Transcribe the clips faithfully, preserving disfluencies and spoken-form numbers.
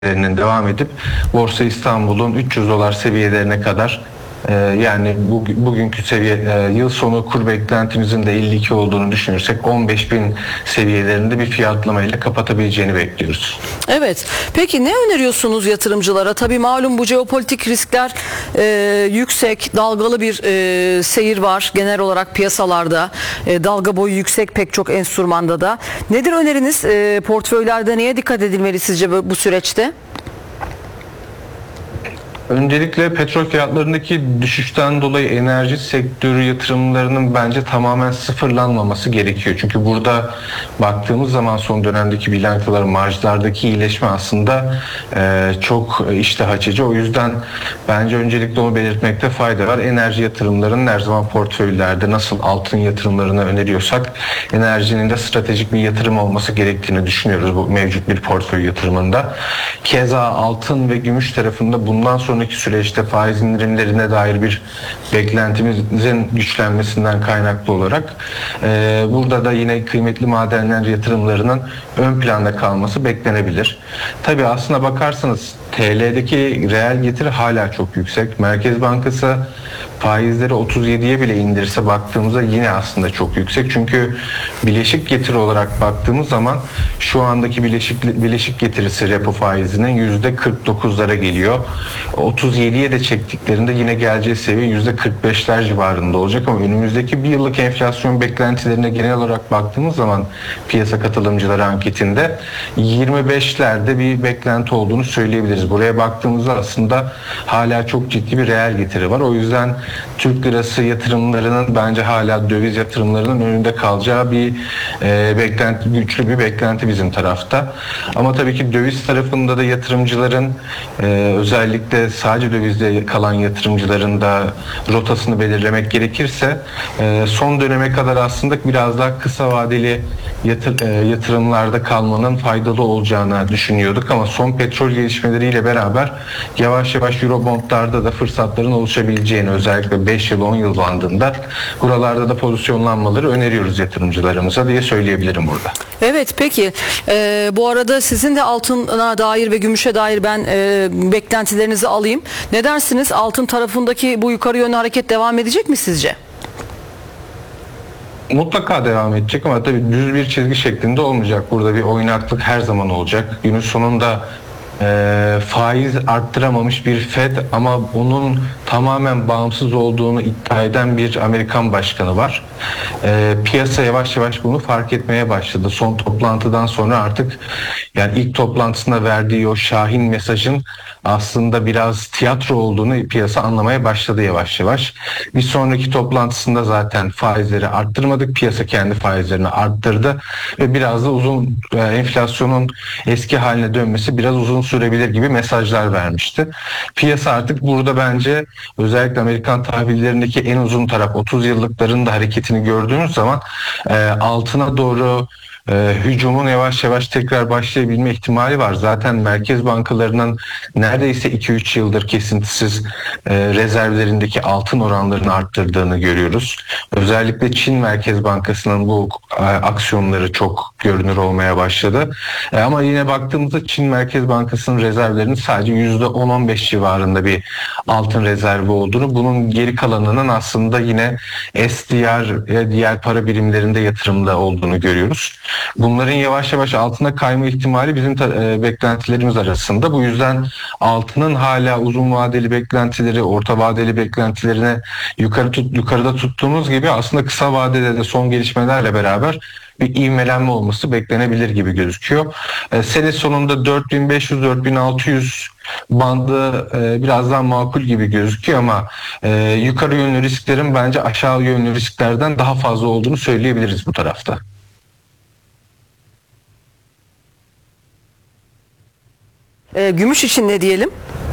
seviyelerinin devam edip Borsa İstanbul'un üç yüz dolar seviyelerine kadar e, yani bu, bugünkü seviye e, yıl sonu kur beklentimizin de elli iki olduğunu düşünürsek on beş bin seviyelerinde bir fiyatlamayla kapatabileceğini bekliyoruz. Evet. Peki ne öneriyorsunuz yatırımcılara? Tabii malum bu jeopolitik riskler e, yüksek, dalgalı bir e, seyir var genel olarak piyasalarda. E, dalga boyu yüksek pek çok enstrümanda da. Nedir öneriniz? E, portföylerde neye dikkat edilmeli sizce bu, bu süreçte? Öncelikle petrol fiyatlarındaki düşüşten dolayı enerji sektörü yatırımlarının bence tamamen sıfırlanmaması gerekiyor. Çünkü burada baktığımız zaman son dönemdeki bilançolar, marjlardaki iyileşme aslında e, çok iştah açıcı. O yüzden bence öncelikle onu belirtmekte fayda var. Enerji yatırımlarının her zaman portföylerde nasıl altın yatırımlarını öneriyorsak enerjinin de stratejik bir yatırım olması gerektiğini düşünüyoruz bu mevcut bir portföy yatırımında. Keza altın ve gümüş tarafında bundan sonra sonraki süreçte faiz indirimlerine dair bir beklentimizin güçlenmesinden kaynaklı olarak e, burada da yine kıymetli madenler yatırımlarının ön planda kalması beklenebilir. Tabii aslına bakarsanız T L'deki reel getiri hala çok yüksek. Merkez Bankası faizleri otuz yediye bile indirse baktığımızda yine aslında çok yüksek. Çünkü bileşik getiri olarak baktığımız zaman şu andaki bileşik bileşik getirisi repo faizinin yüzde kırk dokuzlara geliyor. otuz yediye de çektiklerinde yine geleceği seviye yüzde kırk beşler civarında olacak ama önümüzdeki bir yıllık enflasyon beklentilerine genel olarak baktığımız zaman piyasa katılımcıları anketinde yirmi beşlerde bir beklenti olduğunu söyleyebiliriz. Buraya baktığımızda aslında hala çok ciddi bir reel getiri var. O yüzden Türk lirası yatırımlarının bence hala döviz yatırımlarının önünde kalacağı bir e, beklenti, güçlü bir beklenti bizim tarafta. Ama tabii ki döviz tarafında da yatırımcıların e, özellikle sadece dövizde kalan yatırımcıların da rotasını belirlemek gerekirse e, son döneme kadar aslında biraz daha kısa vadeli yatır, e, yatırımlarda kalmanın faydalı olacağını düşünüyorduk ama son petrol gelişmeleriyle beraber yavaş yavaş Eurobondlarda da fırsatların oluşabileceğini özellikle beş yıl on yıl bandında buralarda da pozisyonlanmaları öneriyoruz yatırımcılarımıza diye söyleyebilirim burada. Evet, peki ee, bu arada sizin de altına dair ve gümüşe dair ben e, beklentilerinizi alayım. Ne dersiniz? Altın tarafındaki bu yukarı yönlü hareket devam edecek mi sizce? Mutlaka devam edecek ama tabii düz bir çizgi şeklinde olmayacak. Burada bir oynaklık her zaman olacak. Günün sonunda e, faiz arttıramamış bir Fed ama onun tamamen bağımsız olduğunu iddia eden bir Amerikan başkanı var. E, piyasa yavaş yavaş bunu fark etmeye başladı. Son toplantıdan sonra artık yani ilk toplantısında verdiği o şahin mesajın aslında biraz tiyatro olduğunu piyasa anlamaya başladı yavaş yavaş. Bir sonraki toplantısında zaten faizleri arttırmadık. Piyasa kendi faizlerini arttırdı ve biraz da uzun e, enflasyonun eski haline dönmesi biraz uzun sürebilir gibi mesajlar vermişti. Piyasa artık burada bence özellikle Amerikan tahvillerindeki en uzun taraf otuz yıllıkların da hareketini gördüğümüz zaman e, altına doğru Ee, hücumun yavaş yavaş tekrar başlayabilme ihtimali var. Zaten merkez bankalarının neredeyse iki üç yıldır kesintisiz e, rezervlerindeki altın oranlarını arttırdığını görüyoruz. Özellikle Çin Merkez Bankası'nın bu e, aksiyonları çok görünür olmaya başladı. E, ama yine baktığımızda Çin Merkez Bankası'nın rezervlerinin sadece yüzde on on beş civarında bir altın rezervi olduğunu, bunun geri kalanının aslında yine S D R ve diğer para birimlerinde yatırımda olduğunu görüyoruz. Bunların yavaş yavaş altına kayma ihtimali bizim e, beklentilerimiz arasında. Bu yüzden altının hala uzun vadeli beklentileri, orta vadeli beklentilerine yukarı tut, yukarıda tuttuğumuz gibi aslında kısa vadede de son gelişmelerle beraber bir ivmelenme olması beklenebilir gibi gözüküyor. E, sene sonunda dört bin beş yüz dört bin altı yüz bandı e, biraz daha makul gibi gözüküyor ama e, yukarı yönlü risklerin bence aşağı yönlü risklerden daha fazla olduğunu söyleyebiliriz bu tarafta. E, gümüş için ne diyelim?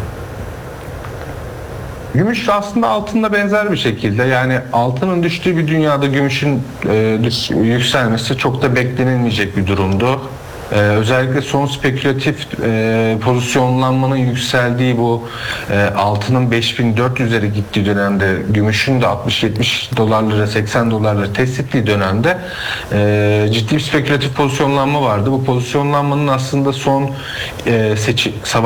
Gümüş aslında altınla benzer bir şekilde, yani altının düştüğü bir dünyada gümüşün e, yükselmesi çok da beklenilmeyecek bir durumdu. Ee, özellikle son spekülatif e, pozisyonlanmanın yükseldiği bu e, altının beş bin dört yüzlere gittiği dönemde, gümüşün de altmış yetmiş dolarlara, seksen dolarlara test ettiği dönemde e, ciddi bir spekülatif pozisyonlanma vardı. Bu pozisyonlanmanın aslında son e, seçim